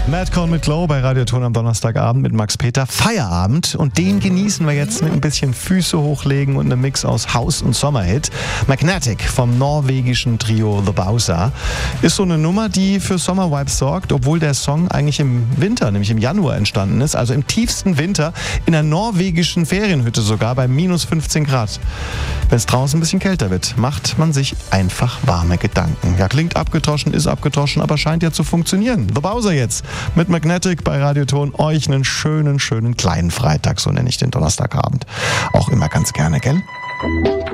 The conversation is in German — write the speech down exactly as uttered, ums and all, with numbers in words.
Madcon mit Glow bei Radioton am Donnerstagabend mit Max Peter. Feierabend und den genießen wir jetzt mit ein bisschen Füße hochlegen und einem Mix aus House- und Sommerhit. Magnetic vom norwegischen Trio The Bowser ist so eine Nummer, die für Sommervibes sorgt, obwohl der Song eigentlich im Winter, nämlich im Januar entstanden ist, also im tiefsten Winter in einer norwegischen Ferienhütte sogar bei minus fünfzehn Grad. Wenn es draußen ein bisschen kälter wird, macht man sich einfach warme Gedanken. Ja, klingt abgedroschen, ist abgedroschen, aber scheint ja zu funktionieren. The Bowser jetzt mit Magnetic bei Radioton. Euch einen schönen, schönen kleinen Freitag, so nenne ich den Donnerstagabend. Auch immer ganz gerne, gell?